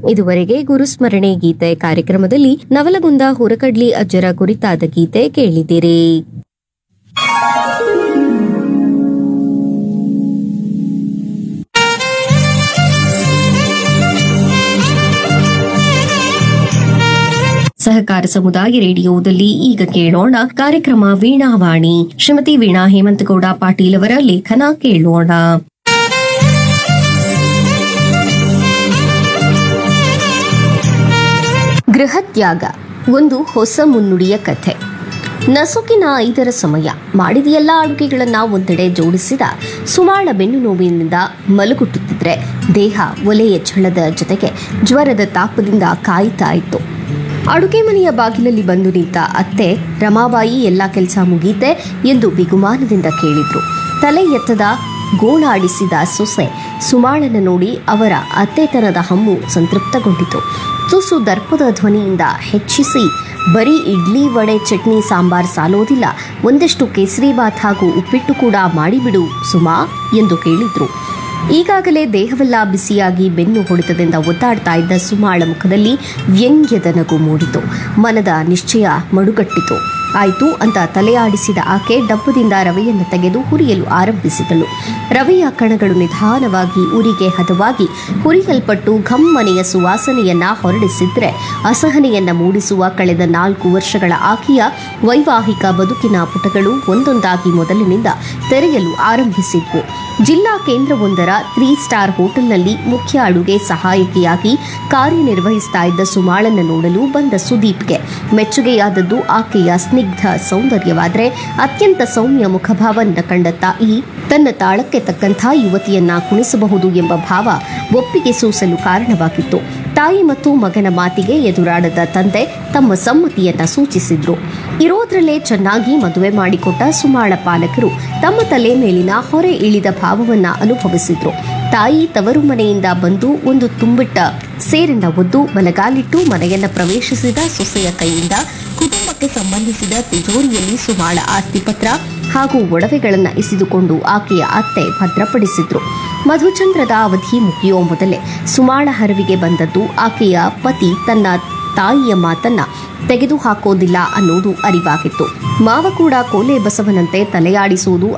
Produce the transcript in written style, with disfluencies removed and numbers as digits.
ಇದುವರೆಗೆ ಗುರುಸ್ಮರಣೆ ಗೀತೆ ಕಾರ್ಯಕ್ರಮದಲ್ಲಿ ನವಲಗುಂದ ಹುರಕಡ್ಲಿ ಅಜ್ಜರ ಕುರಿತಾದ ಗೀತೆ ಕೇಳಿದಿರಿ. ಸಹಕಾರ ಸಮುದಾಯ ರೇಡಿಯೋದಲ್ಲಿ ಈಗ ಕೇಳೋಣ ಕಾರ್ಯಕ್ರಮ ವೀಣಾವಾಣಿ. ಶ್ರೀಮತಿ ವೀಣಾ ಹೇಮಂತಗೌಡ ಪಾಟೀಲ್ ಅವರ ಲೇಖನ ಕೇಳೋಣ. ಗೃಹತ್ಯಾಗ ಒಂದು ಹೊಸ ಮುನ್ನುಡಿಯ ಕಥೆ. ನಸುಕಿನ 5ರ ಸಮಯ ಮಾಡಿದ ಎಲ್ಲ ಅಡುಗೆಗಳನ್ನ ಒಂದೆಡೆ ಜೋಡಿಸಿದ ಸುಮಾಳ ಬೆನ್ನು ನೋವಿನಿಂದ ಮಲಗುಟ್ಟುತ್ತಿದ್ರೆ ದೇಹ ಒಲೆಯ ಛಳದ ಜೊತೆಗೆ ಜ್ವರದ ತಾಪದಿಂದ ಕಾಯ್ತಾ ಇತ್ತು. ಅಡುಗೆ ಮನೆಯ ಬಾಗಿಲಲ್ಲಿ ಬಂದು ನಿಂತ ಅತ್ತೆ ರಮಾಬಾಯಿ ಎಲ್ಲ ಕೆಲಸ ಮುಗೀತೆ ಎಂದು ಬಿಗುಮಾನದಿಂದ ಕೇಳಿದ್ರು. ತಲೆ ಎತ್ತದ ಗೋಳಾಡಿಸಿದ ಸೊಸೆ ಸುಮಾಳನ ನೋಡಿ ಅವರ ಅತ್ತೆತನದ ಹಮ್ಮು ಸಂತೃಪ್ತಗೊಂಡಿತು. ತುಸು ದರ್ಪದ ಧ್ವನಿಯಿಂದ ಹೆಚ್ಚಿಸಿ, ಬರೀ ಇಡ್ಲಿ ವಡೆ ಚಟ್ನಿ ಸಾಂಬಾರ್ ಸಾಲೋದಿಲ್ಲ, ಒಂದಷ್ಟು ಕೇಸರಿಬಾತ್ ಹಾಗೂ ಉಪ್ಪಿಟ್ಟು ಕೂಡ ಮಾಡಿಬಿಡು ಸುಮಾ ಎಂದು ಕೇಳಿದ್ರು. ಈಗಾಗಲೇ ದೇಹವೆಲ್ಲ ಬಿಸಿಯಾಗಿ ಬೆನ್ನು ಹೊಡೆತದಿಂದ ಒದ್ದಾಡ್ತಾ ಇದ್ದ ಸುಮಾಳ ಮುಖದಲ್ಲಿ ವ್ಯಂಗ್ಯದ ನಗು ಮೂಡಿತು. ಮನದ ನಿಶ್ಚಯ ಮಡುಗಟ್ಟಿತು. ಆಯ್ತು ಅಂತ ತಲೆಯಾಡಿಸಿದ ಆಕೆ ಡಬ್ಬದಿಂದ ರವೆಯನ್ನು ತೆಗೆದು ಹುರಿಯಲು ಆರಂಭಿಸಿದಳು. ರವೆಯ ಕಣಗಳು ನಿಧಾನವಾಗಿ ಉರಿಗೆ ಹದವಾಗಿ ಹುರಿಯಲ್ಪಟ್ಟು ಘಮ್ಮನೆಯ ಸುವಾಸನೆಯನ್ನ ಹೊರಡಿಸಿದ್ರೆ ಅಸಹನೆಯನ್ನ ಮೂಡಿಸುವ ಕಳೆದ 4 ವರ್ಷಗಳ ಆಕೆಯ ವೈವಾಹಿಕ ಬದುಕಿನ ಪುಟಗಳು ಒಂದೊಂದಾಗಿ ಮೊದಲಿನಿಂದ ತೆರೆಯಲು ಆರಂಭಿಸಿದ್ವು. ಜಿಲ್ಲಾ ಕೇಂದ್ರವೊಂದರ 3 ಸ್ಟಾರ್ ಹೋಟೆಲ್ನಲ್ಲಿ ಮುಖ್ಯ ಅಡುಗೆ ಸಹಾಯಕಿಯಾಗಿ ಕಾರ್ಯನಿರ್ವಹಿಸ್ತಾ ಇದ್ದ ಸುಮಾಳನ್ನು ನೋಡಲು ಬಂದ ಸುದೀಪ್ಗೆ ಮೆಚ್ಚುಗೆಯಾದದ್ದು ಆಕೆಯ ಸ್ನಿಗ್ಧ ಸೌಂದರ್ಯವಾದರೆ ಅತ್ಯಂತ ಸೌಮ್ಯ ಮುಖಭಾವವನ್ನು ಕಂಡ ತಾಯಿ ತನ್ನ ತಾಳಕ್ಕೆ ತಕ್ಕಂಥ ಯುವತಿಯನ್ನ ಕುಣಿಸಬಹುದು ಎಂಬ ಭಾವ ಒಪ್ಪಿಗೆ ಸೂಸಲು ಕಾರಣವಾಗಿತ್ತು. ತಾಯಿ ಮತ್ತು ಮಗನ ಮಾತಿಗೆ ಎದುರಾಡದ ತಂದೆ ತಮ್ಮ ಸಮ್ಮತಿಯನ್ನ ಸೂಚಿಸಿದ್ರು. ಇರೋದ್ರಲ್ಲೇ ಚೆನ್ನಾಗಿ ಮದುವೆ ಮಾಡಿಕೊಟ್ಟ ಸುಮಾಳ ಪಾಲಕರು ತಮ್ಮ ತಲೆ ಮೇಲಿನ ಹೊರೆ ಇಳಿದ ಭಾವವನ್ನ ಅನುಭವಿಸಿದ್ರು. ತಾಯಿ ತವರು ಮನೆಯಿಂದ ಬಂದು ಒಂದು ತುಂಬಿಟ್ಟ ಸೇರನ್ನ ಒದ್ದು ಬಲಗಾಲಿಟ್ಟು ಮನೆಯನ್ನ ಪ್ರವೇಶಿಸಿದ ಸೊಸೆಯ ಕೈಯಿಂದ ಕುಟುಂಬಕ್ಕೆ ಸಂಬಂಧಿಸಿದ ತಿಜೋರಿಯಲ್ಲಿ ಸುಮಾಳ ಆಸ್ತಿಪತ್ರ ಹಾಗೂ ಒಡವೆಗಳನ್ನು ಇಸಿದುಕೊಂಡು ಆಕೆಯ ಅತ್ತೆ ಭದ್ರಪಡಿಸಿದ್ರು. ಮಧುಚಂದ್ರದ ಅವಧಿ ಮುಗಿಯೋ ಮೊದಲೇ ಸುಮಾಳ ಹರವಿಗೆ ಬಂದದ್ದು ಆಕೆಯ ಪತಿ ತನ್ನ ತಾಯಿಯ ಮಾತನ್ನ ತೆಗೆದುಹಾಕೋದಿಲ್ಲ ಅನ್ನೋದು ಅರಿವಾಗಿತ್ತು. ಮಾವ ಕೂಡ ಕೋಲೆ ಬಸವನಂತೆ ತಲೆಯಾಡಿಸುವುದು